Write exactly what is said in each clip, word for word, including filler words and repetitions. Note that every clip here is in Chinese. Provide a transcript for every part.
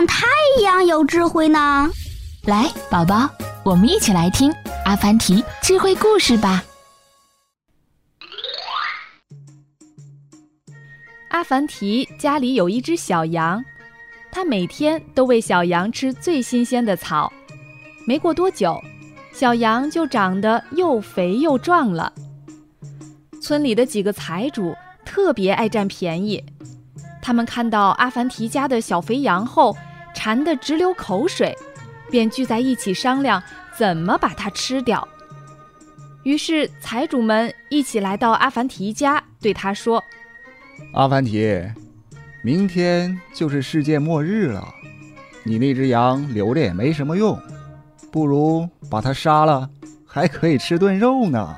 像他一样有智慧呢？ 来，宝宝，我们一起来听阿凡提智慧故事吧。 阿凡提家里有一只小羊，他每天都喂小羊吃最新鲜的草。没过多久，小羊就长得又肥又壮了。村里的几个财主特别爱占便宜，他们看到阿凡提家的小肥羊后，馋得直流口水，便聚在一起商量怎么把它吃掉。于是财主们一起来到阿凡提家，对他说： 阿凡提，明天就是世界末日了，你那只羊留着也没什么用，不如把它杀了，还可以吃顿肉呢。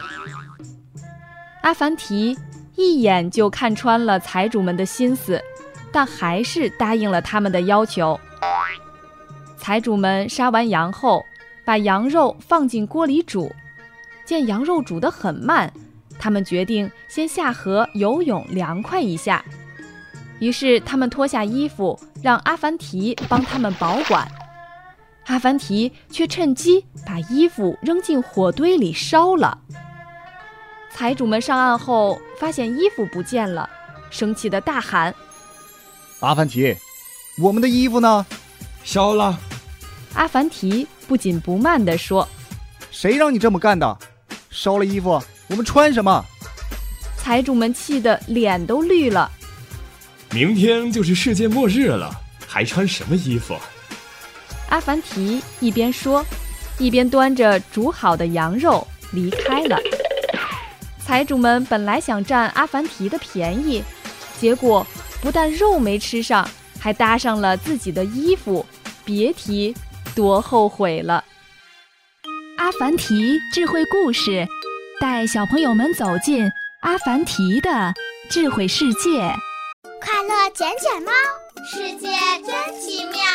阿凡提一眼就看穿了财主们的心思，但还是答应了他们的要求。财主们杀完羊后，把羊肉放进锅里煮，见羊肉煮得很慢，他们决定先下河游泳凉快一下。于是他们脱下衣服，让阿凡提帮他们保管。阿凡提却趁机把衣服扔进火堆里烧了。财主们上岸后发现衣服不见了，生气地大喊： 阿凡提，我们的衣服呢？ 烧了。 阿凡提不紧不慢地说： 谁让你这么干的？烧了衣服我们穿什么？ 财主们气得脸都绿了。 明天就是世界末日了，还穿什么衣服？ 阿凡提一边说，一边端着煮好的羊肉离开了。财主们本来想占阿凡提的便宜，结果不但肉没吃上，还搭上了自己的衣服，别提多后悔了。 阿凡提智慧故事，带小朋友们走进阿凡提的智慧世界。 快乐捡捡猫，世界真奇妙。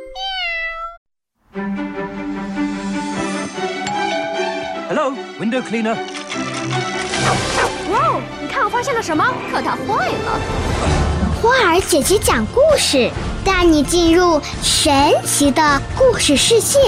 Hello, window cleaner. 哇哦，你看我发现了什么？可它坏了。花儿姐姐讲故事，带你进入神奇的故事世界。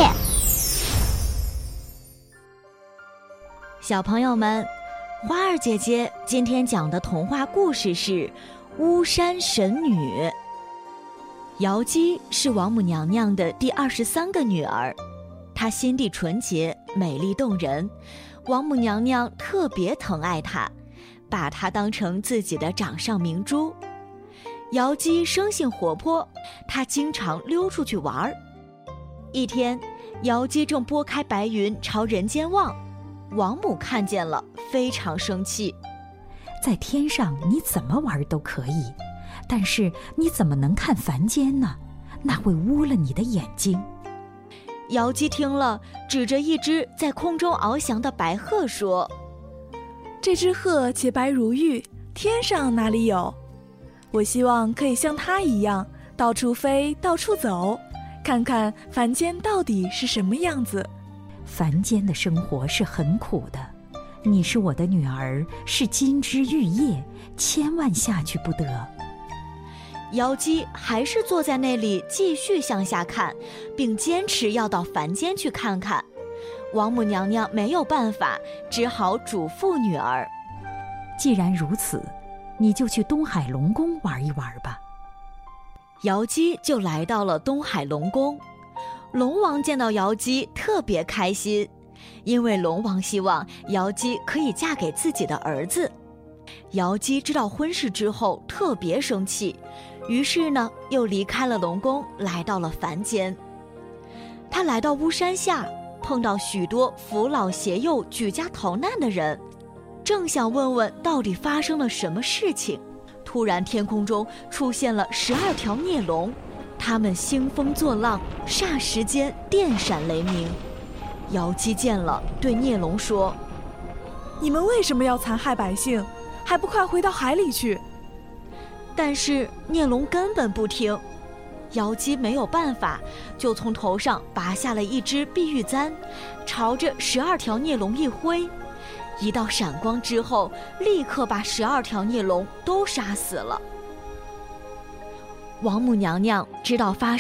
小朋友们，花儿姐姐今天讲的童话故事是巫山神女。瑶姬是王母娘娘的第二十三个女儿，她心地纯洁，美丽动人，王母娘娘特别疼爱她，把她当成自己的掌上明珠。瑶姬生性活泼，她经常溜出去玩。一天，瑶姬正拨开白云朝人间望，王母看见了，非常生气。 在天上你怎么玩都可以，但是你怎么能看凡间呢？那会污了你的眼睛。 瑶姬听了，指着一只在空中翱翔的白鹤说： 这只鹤洁白如玉，天上哪里有？我希望可以像它一样，到处飞，到处走，看看凡间到底是什么样子。 凡间的生活是很苦的，你是我的女儿，是金枝玉叶，千万下去不得。 瑶姬还是坐在那里继续向下看，并坚持要到凡间去看看。王母娘娘没有办法，只好嘱咐女儿： 既然如此，你就去东海龙宫玩一玩吧。 瑶姬就来到了东海龙宫。龙王见到瑶姬特别开心，因为龙王希望瑶姬可以嫁给自己的儿子。瑶姬知道婚事之后特别生气，于是呢又离开了龙宫，来到了凡间。她来到巫山下，碰到许多扶老携幼举家逃难的人，正想问问到底发生了什么事情，突然天空中出现了十二条孽龙，它们兴风作浪，霎时间电闪雷鸣。瑶姬见了，对孽龙说： 你们为什么要残害百姓？还不快回到海里去！ 但是孽龙根本不听，瑶姬没有办法，就从头上拔下了一支碧玉簪，朝着十二条孽龙一挥，一道闪光之后，立刻把十二条孽龙都杀死了。王母娘娘知道发